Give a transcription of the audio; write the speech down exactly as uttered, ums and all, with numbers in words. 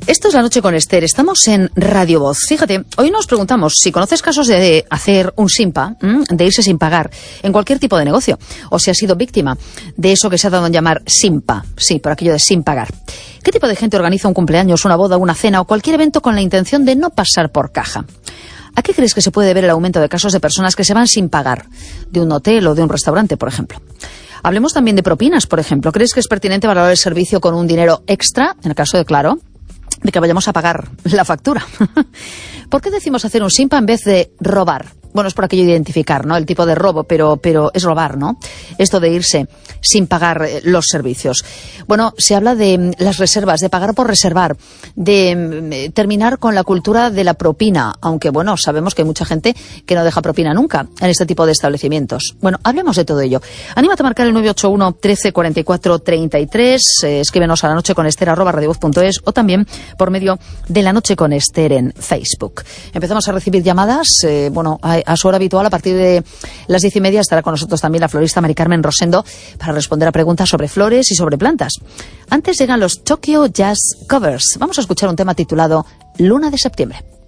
Esto es La Noche con Esther. Estamos en Radio Voz. Fíjate, hoy nos preguntamos si conoces casos de hacer un simpa, de irse sin pagar en cualquier tipo de negocio, o si has sido víctima de eso que se ha dado en llamar simpa. Sí, por aquello de sin pagar. ¿Qué tipo de gente organiza un cumpleaños, una boda, una cena o cualquier evento con la intención de no pasar por caja? ¿A qué crees que se puede ver el aumento de casos de personas que se van sin pagar de un hotel o de un restaurante, por ejemplo? Hablemos también de propinas, por ejemplo. ¿Crees que es pertinente valorar el servicio con un dinero extra, en el caso de, claro, de que vayamos a pagar la factura? ¿Por qué decimos hacer un simpa en vez de robar? Bueno, es por aquello de identificar, ¿no? El tipo de robo, pero, pero es robar, ¿no? Esto de irse sin pagar eh, los servicios. Bueno, se habla de mm, las reservas, de pagar por reservar, de mm, terminar con la cultura de la propina, aunque, bueno, sabemos que hay mucha gente que no deja propina nunca en este tipo de establecimientos. Bueno, hablemos de todo ello. Anímate a marcar el nueve ocho uno, trece, cuarenta y cuatro, treinta y tres, eh, escríbenos a la noche con Esther arroba radiovoz punto es o también por medio de La Noche con Esther en Facebook. Empezamos a recibir llamadas, eh, bueno, a a su hora habitual, a partir de las diez y media estará con nosotros también la florista Mari Carmen Rosendo para responder a preguntas sobre flores y sobre plantas. Antes llegan los Tokyo Jazz Covers. Vamos a escuchar un tema titulado Luna de Septiembre.